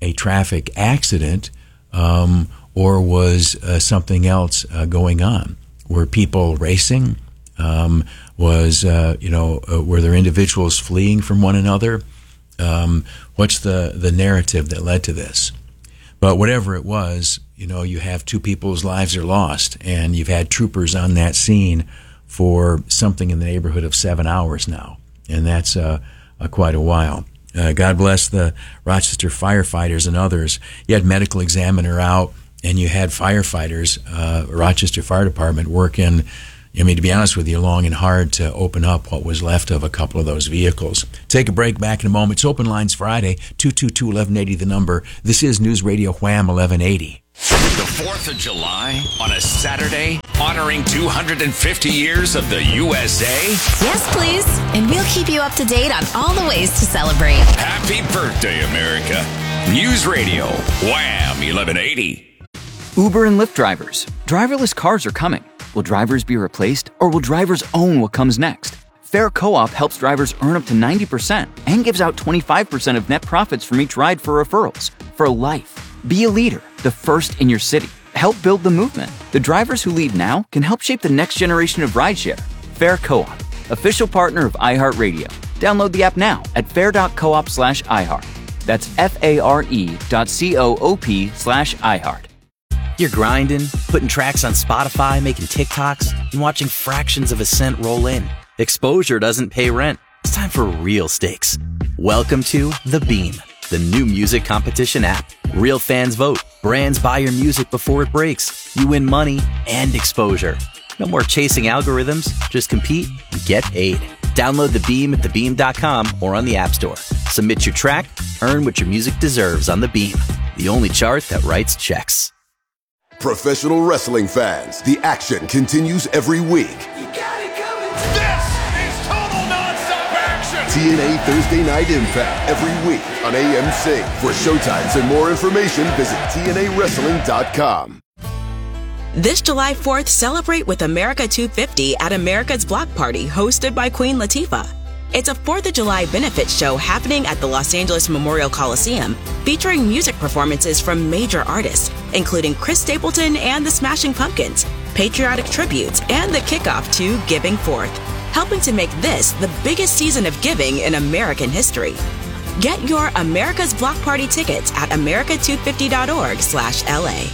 a traffic accident or was something else going on? Were people racing? Were there individuals fleeing from one another? What's the narrative that led to this? But whatever it was, you have two people's lives are lost, and you've had troopers on that scene for something in the neighborhood of 7 hours now, and that's quite a while. God bless the Rochester firefighters and others. You had medical examiner out, and you had firefighters, Rochester Fire Department, working, to be honest with you, long and hard to open up what was left of a couple of those vehicles. Take a break, back in a moment. It's Open Lines Friday, 222-1180 the number. This is News Radio Wham 1180. The 4th of July on a Saturday, honoring 250 years of the USA. Yes, please. And we'll keep you up to date on all the ways to celebrate. Happy birthday, America. News Radio Wham 1180. Uber and Lyft drivers. Driverless cars are coming. Will drivers be replaced, or will drivers own what comes next? Fair Co-op helps drivers earn up to 90% and gives out 25% of net profits from each ride for referrals. For life. Be a leader, the first in your city. Help build the movement. The drivers who lead now can help shape the next generation of rideshare. Fair Co-op, official partner of iHeartRadio. Download the app now at fair.coop/iHeart. That's FARE.coop/iHeart. You're grinding, putting tracks on Spotify, making TikToks, and watching fractions of a cent roll in. Exposure doesn't pay rent. It's time for real stakes. Welcome to The Beam, the new music competition app. Real fans vote. Brands buy your music before it breaks. You win money and exposure. No more chasing algorithms. Just compete and get paid. Download The Beam at thebeam.com or on the App Store. Submit your track. Earn what your music deserves on The Beam, the only chart that writes checks. Professional wrestling fans, the action continues every week. This is total nonstop action. TNA Thursday Night Impact every week on AMC. For showtimes and more information, visit TNAWrestling.com. This July 4th, celebrate with America 250 at America's Block Party, hosted by Queen Latifah. It's a 4th of July benefit show happening at the Los Angeles Memorial Coliseum, featuring music performances from major artists, including Chris Stapleton and the Smashing Pumpkins, patriotic tributes, and the kickoff to Giving Forth, helping to make this the biggest season of giving in American history. Get your America's Block Party tickets at america250.org/LA.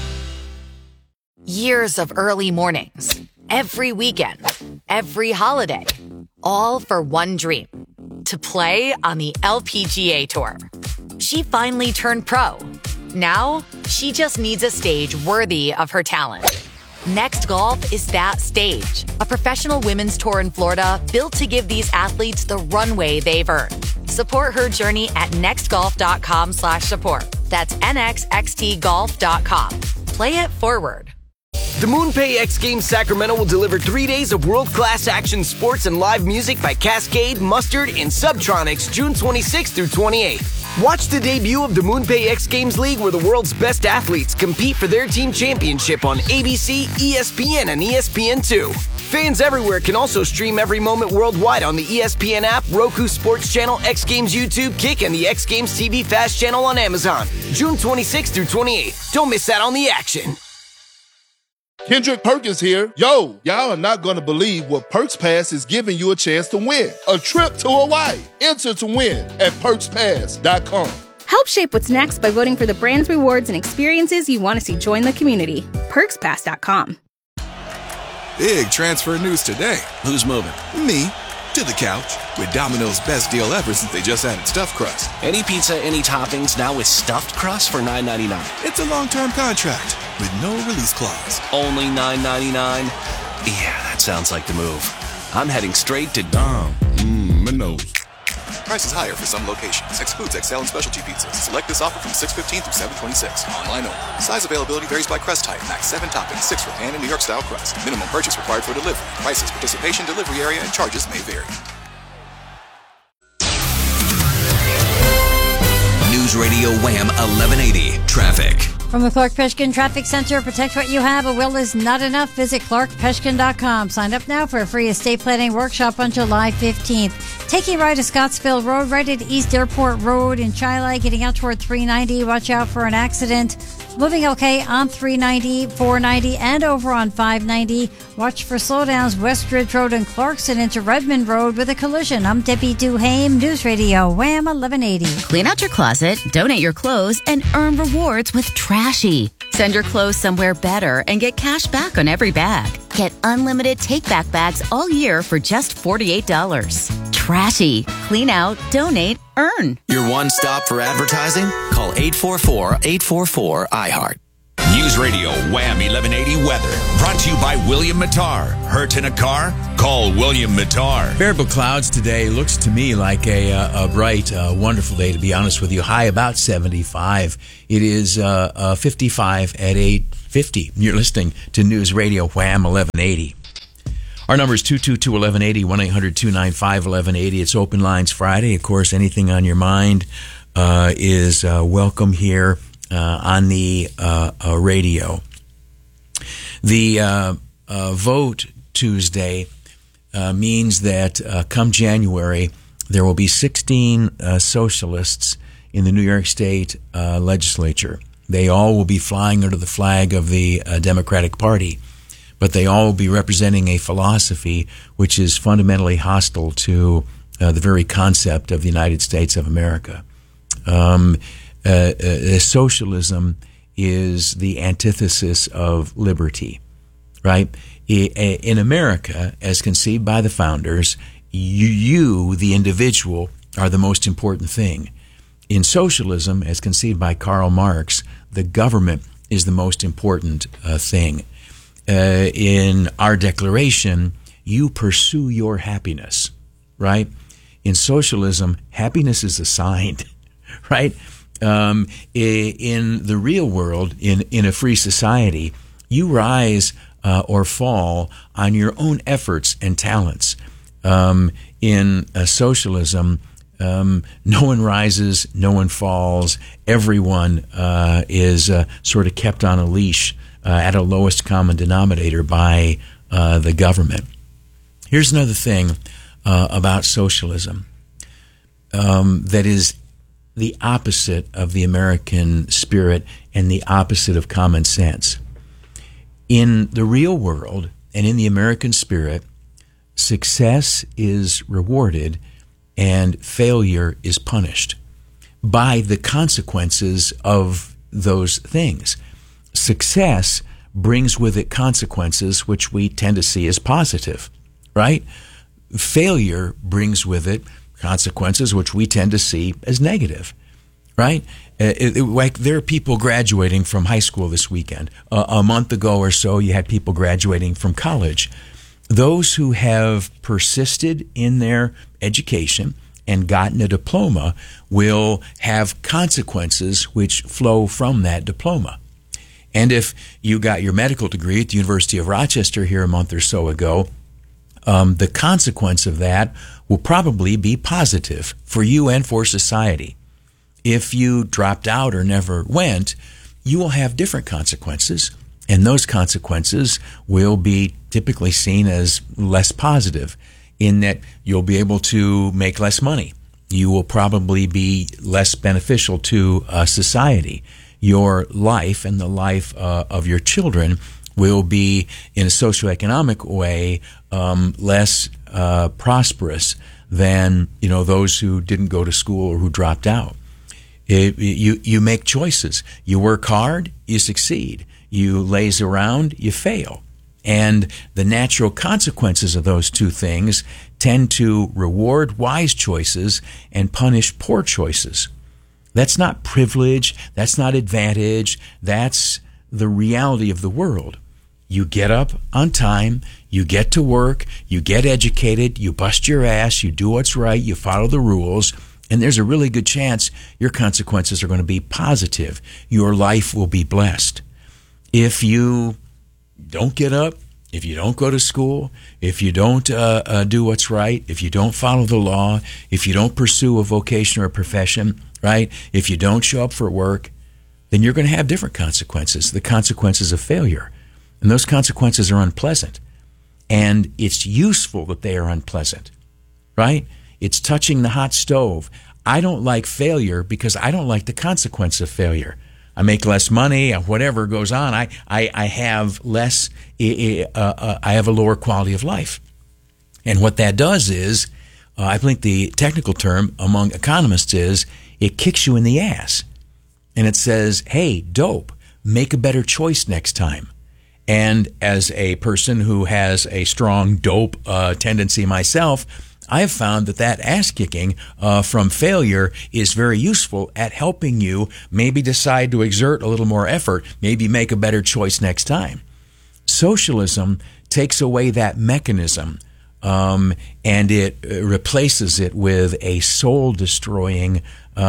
Years of early mornings, every weekend, every holiday, all for one dream, to play on the LPGA Tour. She finally turned pro. Now, she just needs a stage worthy of her talent. Next Golf is that stage, a professional women's tour in Florida built to give these athletes the runway they've earned. Support her journey at nextgolf.com/support. That's nxxtgolf.com. Play it forward. The MoonPay X Games Sacramento will deliver 3 days of world-class action sports and live music by Cascade, Mustard, and Subtronics June 26th through 28th. Watch the debut of the MoonPay X Games League, where the world's best athletes compete for their team championship on ABC, ESPN, and ESPN2. Fans everywhere can also stream every moment worldwide on the ESPN app, Roku Sports Channel, X Games YouTube, Kick, and the X Games TV Fast channel on Amazon. June 26th through 28th. Don't miss out on the action. Kendrick Perkins here. Yo, y'all are not going to believe what Perks Pass is giving you a chance to win. A trip to Hawaii. Enter to win at PerksPass.com. Help shape what's next by voting for the brands, rewards, and experiences you want to see join the community. PerksPass.com. Big transfer news today. Who's moving? Me. To the couch. With Domino's best deal ever since they just added stuffed crust. Any pizza, any toppings, now with stuffed crust for $9.99. It's a long-term contract with no release clause. Only $9.99? Yeah, that sounds like the move. I'm heading straight to Domino's. Price is higher for some locations. Excludes XL and specialty pizzas. Select this offer from 6/15 through 7/26. Online only. Size availability varies by crust type. Max 7 toppings, 6 for pan and New York style crust. Minimum purchase required for delivery. Prices, participation, delivery area, and charges may vary. News Radio Wham 1180 Traffic. From the Clark Peshkin Traffic Center, protect what you have. A will is not enough. Visit clarkpeshkin.com. Sign up now for a free estate planning workshop on July 15th. Taking right to Scottsville Road, right at East Airport Road in Chile, getting out toward 390. Watch out for an accident. Moving okay on 390, 490, and over on 590. Watch for slowdowns West Ridge Road and Clarkson into Redmond Road with a collision. I'm Debbie Duhame, News Radio, Wham 1180. Clean out your closet, donate your clothes, and earn rewards with Trashy. Send your clothes somewhere better and get cash back on every bag. Get unlimited take-back bags all year for just $48. Trashy. Clean out, donate, earn. Your one stop for advertising? Call 844-844-iHeart. News Radio Wham 1180 weather. Brought to you by William Mattar. Hurt in a car? Call William Mattar. Variable clouds today. Looks to me like a bright, wonderful day, to be honest with you. High about 75. It is 55 at 8:50. You're listening to News Radio Wham 1180. Our number is 222-1180, 1-800-295-1180. It's Open Lines Friday. Of course, anything on your mind is welcome here on the radio. The vote Tuesday means that come January, there will be 16 socialists in the New York State legislature. They all will be flying under the flag of the Democratic Party, but they all will be representing a philosophy which is fundamentally hostile to the very concept of the United States of America. Socialism is the antithesis of liberty, right? In America, as conceived by the founders, you, the individual, are the most important thing. In socialism, as conceived by Karl Marx, the government is the most important thing. In our declaration, you pursue your happiness, right? In socialism, happiness is assigned, right? In the real world, in a free society, you rise or fall on your own efforts and talents. In socialism, no one rises, no one falls. Everyone is sort of kept on a leash at a lowest common denominator by the government. Here's another thing about socialism that is the opposite of the American spirit and the opposite of common sense. In the real world and in the American spirit, success is rewarded and failure is punished by the consequences of those things. Success brings with it consequences which we tend to see as positive, right? Failure brings with it consequences which we tend to see as negative, right? Like there are people graduating from high school this weekend. A month ago or so, you had people graduating from college. Those who have persisted in their education and gotten a diploma will have consequences which flow from that diploma. And if you got your medical degree at the University of Rochester here a month or so ago, the consequence of that will probably be positive for you and for society. If you dropped out or never went, you will have different consequences, and those consequences will be typically seen as less positive in that you'll be able to make less money. You will probably be less beneficial to society. Your life and the life of your children will be, in a socioeconomic way, less prosperous than those who didn't go to school or who dropped out. You make choices. You work hard, you succeed. You laze around, you fail. And the natural consequences of those two things tend to reward wise choices and punish poor choices. That's not privilege. That's not advantage. That's the reality of the world. You get up on time, you get to work, you get educated, you bust your ass, you do what's right, you follow the rules, and there's a really good chance your consequences are going to be positive. Your life will be blessed. If you don't get up, if you don't go to school, if you don't do what's right, if you don't follow the law, if you don't pursue a vocation or a profession, right? If you don't show up for work, then you're going to have different consequences, the consequences of failure. And those consequences are unpleasant. And it's useful that they are unpleasant, right? It's touching the hot stove. I don't like failure because I don't like the consequence of failure. I make less money, whatever goes on. I have less, I have a lower quality of life. And what that does is, I think the technical term among economists is, it kicks you in the ass. And it says, hey, dope, make a better choice next time. And as a person who has a strong dope tendency myself, I have found that ass-kicking from failure is very useful at helping you maybe decide to exert a little more effort, maybe make a better choice next time. Socialism takes away that mechanism, and it replaces it with a soul-destroying.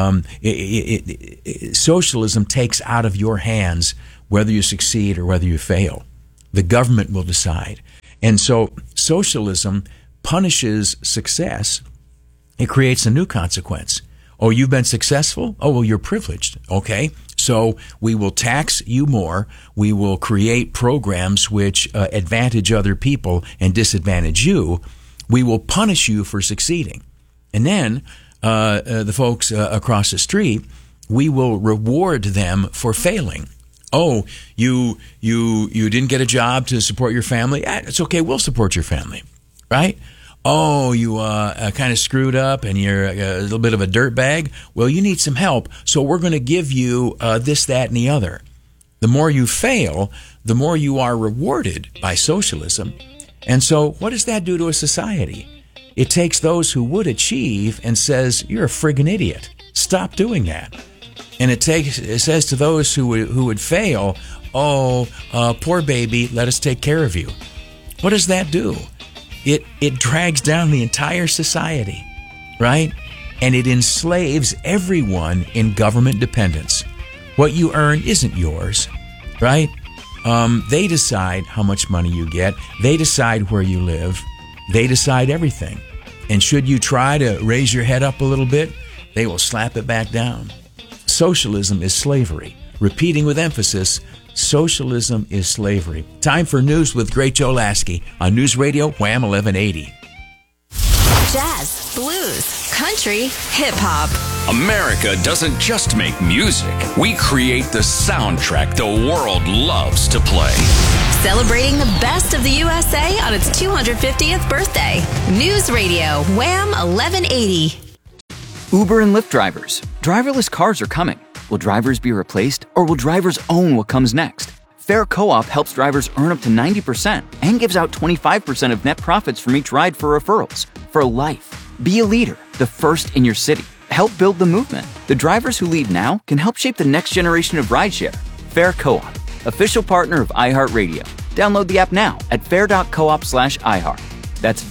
Socialism takes out of your hands whether you succeed or whether you fail. The government will decide. And so socialism punishes success. It creates a new consequence. Oh, you've been successful? Oh, well, you're privileged. Okay. So we will tax you more. We will create programs which advantage other people and disadvantage you. We will punish you for succeeding. And then the folks across the street, we will reward them for failing. Oh, you didn't get a job to support your family? It's okay, we'll support your family, right? Oh, you kind of screwed up and you're a little bit of a dirtbag? Well, you need some help, so we're going to give you this, that, and the other. The more you fail, the more you are rewarded by socialism. And so what does that do to a society? It takes those who would achieve and says, you're a friggin' idiot. Stop doing that. And it says to those who would fail, oh, poor baby, let us take care of you. What does that do? It drags down the entire society, right? And it enslaves everyone in government dependence. What you earn isn't yours, right? They decide how much money you get. They decide where you live. They decide everything. And should you try to raise your head up a little bit, they will slap it back down. Socialism is slavery. Repeating with emphasis, socialism is slavery. Time for news with Great Joe Lasky on News Radio Wham 1180. Jazz, blues, country, hip-hop. America doesn't just make music. We create the soundtrack the world loves to play. Celebrating the best of the USA on its 250th birthday. News Radio Wham 1180. Uber and Lyft drivers. Driverless cars are coming. Will drivers be replaced, or will drivers own what comes next? Fair Co-op helps drivers earn up to 90% and gives out 25% of net profits from each ride for referrals. For life. Be a leader, the first in your city. Help build the movement. The drivers who lead now can help shape the next generation of rideshare. Fair Co-op, official partner of iHeartRadio. Download the app now at fair.coop/iHeart. That's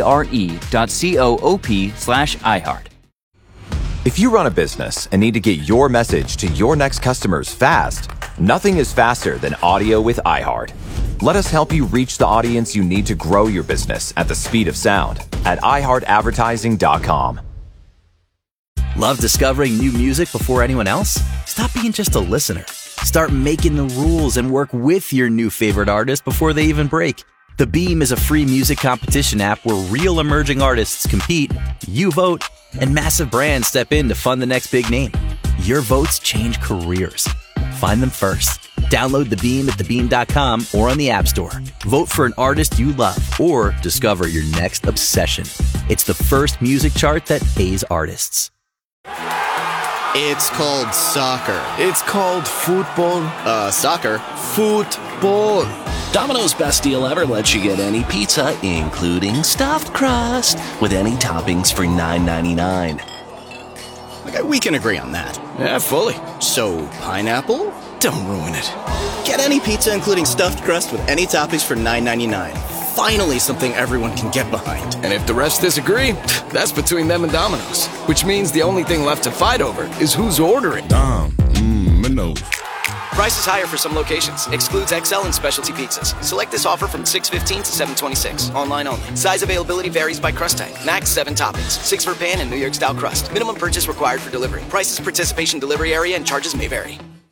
FARE.coop/iHeart. If you run a business and need to get your message to your next customers fast, nothing is faster than audio with iHeart. Let us help you reach the audience you need to grow your business at the speed of sound at iHeartAdvertising.com. Love discovering new music before anyone else? Stop being just a listener. Start making the rules and work with your new favorite artist before they even break. The Beam is a free music competition app where real emerging artists compete, you vote, and massive brands step in to fund the next big name. Your votes change careers. Find them first. Download The Beam at thebeam.com or on the App Store. Vote for an artist you love or discover your next obsession. It's the first music chart that pays artists. It's called soccer. It's called football. Soccer. Football. Domino's Best Deal Ever lets you get any pizza, including stuffed crust, with any toppings for $9.99. Okay, we can agree on that. Yeah, fully. So, pineapple? Don't ruin it. Get any pizza, including stuffed crust, with any toppings for $9.99. Finally, something everyone can get behind. And if the rest disagree, that's between them and Domino's. Which means the only thing left to fight over is who's ordering. Domino's. Prices higher for some locations. Excludes XL and specialty pizzas. Select this offer from 6/15 to 7/26. Online only. Size availability varies by crust type. Max 7 toppings. 6 for pan and New York style crust. Minimum purchase required for delivery. Prices, participation, delivery area, and charges may vary.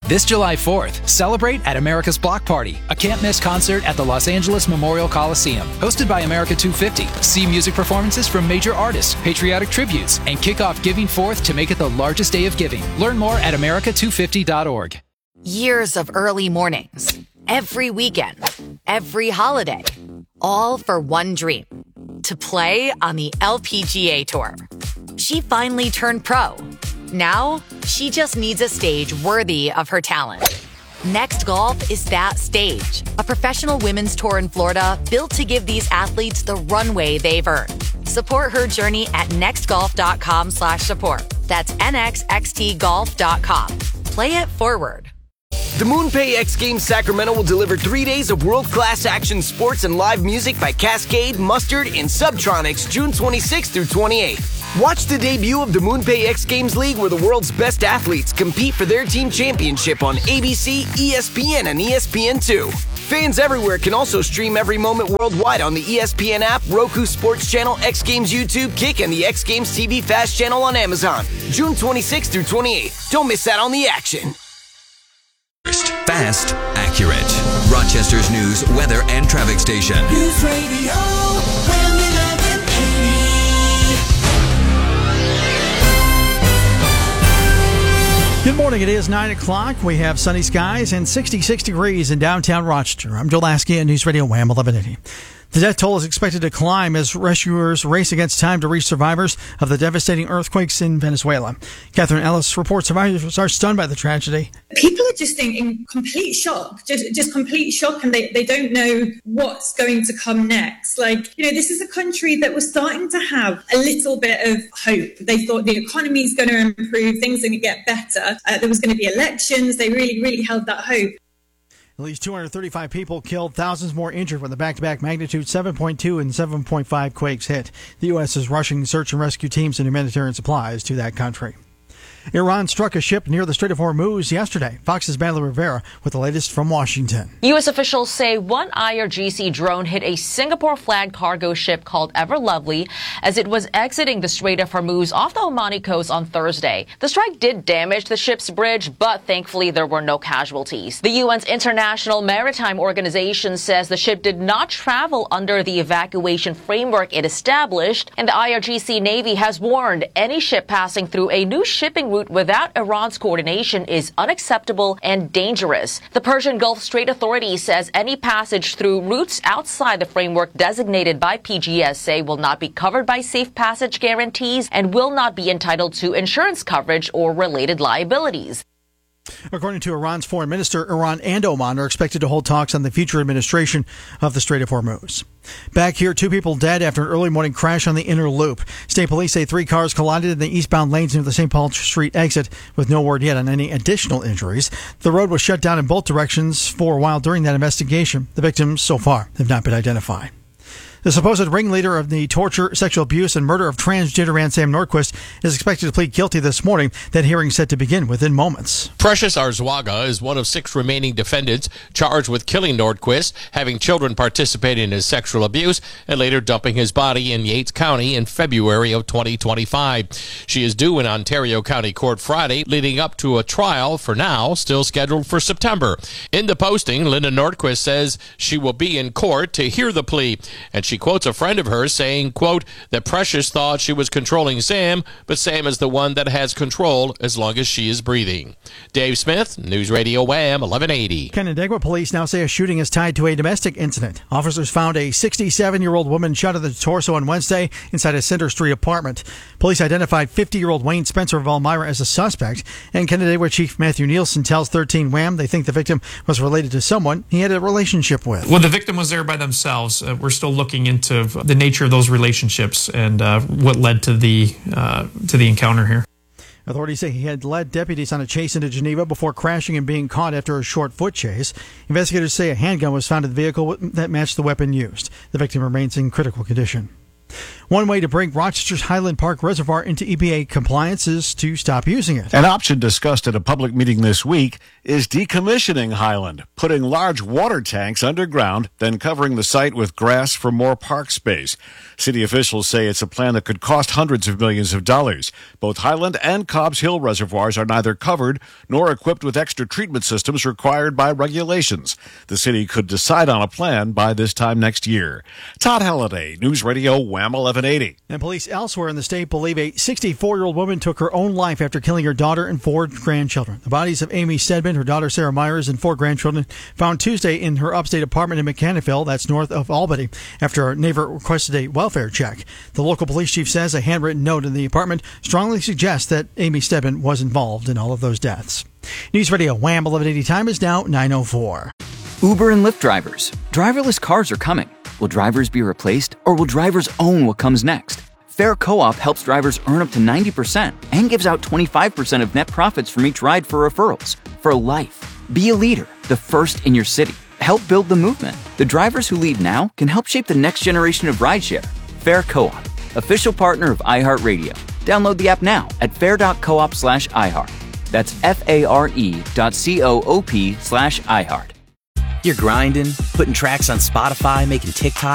This July 4th, celebrate at America's Block Party, a can't-miss concert at the Los Angeles Memorial Coliseum. Hosted by America 250. See music performances from major artists, patriotic tributes, and kick off Giving Forth to make it the largest day of giving. Learn more at america250.org. Years of early mornings, every weekend, every holiday, all for one dream, to play on the LPGA Tour. She finally turned pro. Now, she just needs a stage worthy of her talent. Next Golf is that stage. A professional women's tour in Florida built to give these athletes the runway they've earned. Support her journey at nextgolf.com/support. That's nxxtgolf.com. Play it forward. The MoonPay X Games Sacramento will deliver 3 days of world-class action sports and live music by Cascade, Mustard, and Subtronics June 26th through 28th. Watch the debut of the MoonPay X Games League, where the world's best athletes compete for their team championship on ABC, ESPN, and ESPN2. Fans everywhere can also stream every moment worldwide on the ESPN app, Roku Sports Channel, X Games YouTube, Kick, and the X Games TV Fast channel on Amazon. June 26th through 28th. Don't miss out on the action. Fast, accurate. Rochester's news, weather, and traffic station. News Radio WHAM 1180. Good morning. It is 9 o'clock. We have sunny skies and 66 degrees in downtown Rochester. I'm Joe Lasky at News Radio WHAM 1180. The death toll is expected to climb as rescuers race against time to reach survivors of the devastating earthquakes in Venezuela. Catherine Ellis reports survivors are stunned by the tragedy. People are just in complete shock, just complete shock, and they don't know what's going to come next. This is a country that was starting to have a little bit of hope. They thought the economy is going to improve, things are going to get better. There was going to be elections. They really, really held that hope. At least 235 people killed, thousands more injured when the back-to-back magnitude 7.2 and 7.5 quakes hit. The U.S. is rushing search and rescue teams and humanitarian supplies to that country. Iran struck a ship near the Strait of Hormuz yesterday. Fox's Bailey Rivera with the latest from Washington. U.S. officials say one IRGC drone hit a Singapore-flagged cargo ship called Ever Lovely as it was exiting the Strait of Hormuz off the Omani coast on Thursday. The strike did damage the ship's bridge, but thankfully there were no casualties. The UN's International Maritime Organization says the ship did not travel under the evacuation framework it established, and the IRGC Navy has warned any ship passing through a new shipping route without Iran's coordination is unacceptable and dangerous. The Persian Gulf Strait Authority says any passage through routes outside the framework designated by PGSA will not be covered by safe passage guarantees and will not be entitled to insurance coverage or related liabilities. According to Iran's foreign minister, Iran and Oman are expected to hold talks on the future administration of the Strait of Hormuz. Back here, 2 people dead after an early morning crash on the inner loop. State police say 3 cars collided in the eastbound lanes near the St. Paul Street exit, with no word yet on any additional injuries. The road was shut down in both directions for a while during that investigation. The victims, so far, have not been identified. The supposed ringleader of the torture, sexual abuse, and murder of transgender man Sam Nordquist is expected to plead guilty this morning. That hearing set to begin within moments. Precious Arzuaga is one of 6 remaining defendants charged with killing Nordquist, having children participate in his sexual abuse, and later dumping his body in Yates County in February of 2025. She is due in Ontario County Court Friday, leading up to a trial, for now, still scheduled for September. In the posting, Linda Nordquist says she will be in court to hear the plea, and she quotes a friend of hers saying, quote, that Precious thought she was controlling Sam, but Sam is the one that has control as long as she is breathing. Dave Smith, News Radio WHAM 1180. Canandaigua police now say a shooting is tied to a domestic incident. Officers found a 67-year-old woman shot in the torso on Wednesday inside a Center Street apartment. Police identified 50-year-old Wayne Spencer of Elmira as a suspect, and Canandaigua Chief Matthew Nielsen tells 13 WHAM they think the victim was related to someone he had a relationship with. Well, the victim was there by themselves. We're still looking into the nature of those relationships and what led to the encounter here. Authorities say he had led deputies on a chase into Geneva before crashing and being caught after a short foot chase. Investigators say a handgun was found in the vehicle that matched the weapon used. The victim remains in critical condition. One way to bring Rochester's Highland Park Reservoir into EPA compliance is to stop using it. An option discussed at a public meeting this week is decommissioning Highland, putting large water tanks underground, then covering the site with grass for more park space. City officials say it's a plan that could cost hundreds of millions of dollars. Both Highland and Cobbs Hill reservoirs are neither covered nor equipped with extra treatment systems required by regulations. The city could decide on a plan by this time next year. Todd Halliday, News Radio Wham 1180. And police elsewhere in the state believe a 64-year-old woman took her own life after killing her daughter and 4 grandchildren. The bodies of Amy Stedman, her daughter Sarah Myers, and 4 grandchildren found Tuesday in her upstate apartment in Mechanicsville, that's north of Albany, after a neighbor requested a welfare check. The local police chief says a handwritten note in the apartment strongly suggests that Amy Stedman was involved in all of those deaths. News Radio Wham 1180 time is now 9:04. Uber and Lyft drivers. Driverless cars are coming. Will drivers be replaced, or will drivers own what comes next? Fair Co-op helps drivers earn up to 90% and gives out 25% of net profits from each ride for referrals. For life. Be a leader, the first in your city. Help build the movement. The drivers who lead now can help shape the next generation of rideshare. Fair Co-op, official partner of iHeartRadio. Download the app now at fair.coop/iHeart. That's FARE.coop/iHeart. You're grinding, putting tracks on Spotify, making TikTok.